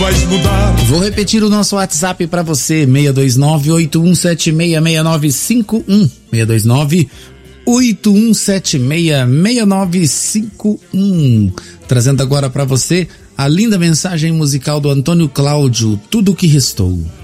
vais mudar. Vou repetir o nosso WhatsApp para você, 629-8176-6951, 629-8176-6951. Trazendo agora para você a linda mensagem musical do Antônio Cláudio, Tudo Que Restou.